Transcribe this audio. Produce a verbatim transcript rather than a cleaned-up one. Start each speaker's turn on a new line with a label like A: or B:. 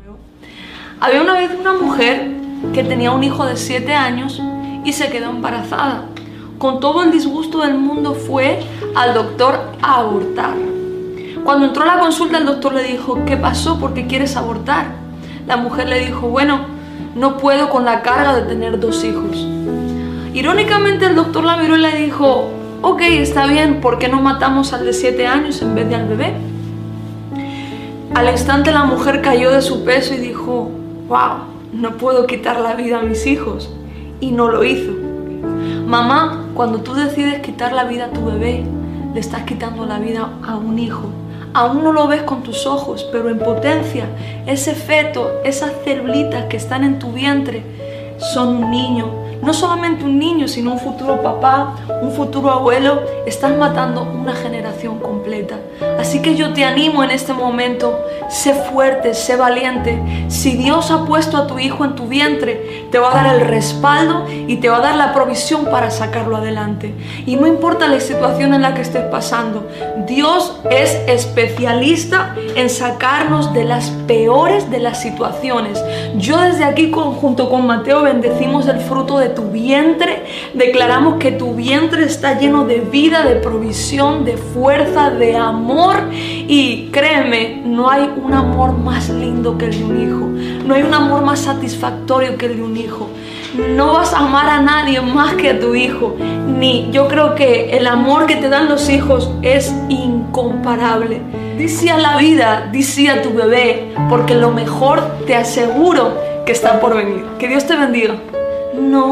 A: Había una vez una mujer que tenía un hijo de siete años y se quedó embarazada. Con todo el disgusto del mundo fue al doctor a abortar. Cuando entró a la consulta, el doctor le dijo: ¿qué pasó? ¿Por qué quieres abortar? La mujer le dijo: bueno, no puedo con la carga de tener dos hijos. Irónicamente, el doctor la miró y le dijo: ok, está bien, ¿por qué no matamos al de siete años en vez de al bebé? Al instante la mujer cayó de su peso y dijo: wow, no puedo quitar la vida a mis hijos. Y no lo hizo. Mamá, cuando tú decides quitar la vida a tu bebé, le estás quitando la vida a un hijo. Aún no lo ves con tus ojos, pero en potencia, ese feto, esas célulitas que están en tu vientre, son un niño. No solamente un niño, sino un futuro papá, un futuro abuelo. Estás matando una generación completa. Así que yo te animo en este momento: sé fuerte, sé valiente. Si Dios ha puesto a tu hijo en tu vientre, te va a dar el respaldo y te va a dar la provisión para sacarlo adelante. Y no importa la situación en la que estés pasando, Dios es especialista en sacarnos de las peores de las situaciones. Yo desde aquí, junto con Mateo, bendecimos el fruto de tu vientre. Declaramos que tu vientre está lleno de vida, de provisión, de fuerza, de amor. Y créeme, no hay un amor más lindo que el de un hijo. No hay un amor más satisfactorio que el de un hijo. No vas a amar a nadie más que a tu hijo. Ni yo creo que el amor que te dan los hijos es incomparable. Di sí a la vida, di sí a tu bebé, porque lo mejor te aseguro que está por venir. Que Dios te bendiga. No